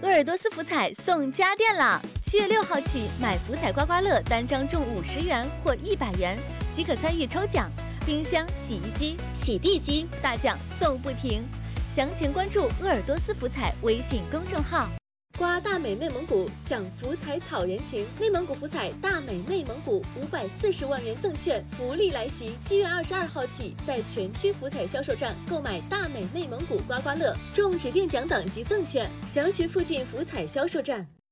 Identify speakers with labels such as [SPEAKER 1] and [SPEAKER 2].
[SPEAKER 1] 鄂尔多斯福彩送家电啦！7月6号起，买福彩刮刮乐单张中50元或100元，即可参与抽奖。冰箱、洗衣机、洗地机大奖送不停。详情关注鄂尔多斯福彩微信公众号。
[SPEAKER 2] 刮大美内蒙古，享福彩草原情。内蒙古福彩大美内蒙古540万元赠券福利来袭！7月22号起，在全区福彩销售站购买大美内蒙古刮刮乐，中指定奖等及赠券，详询附近福彩销售站。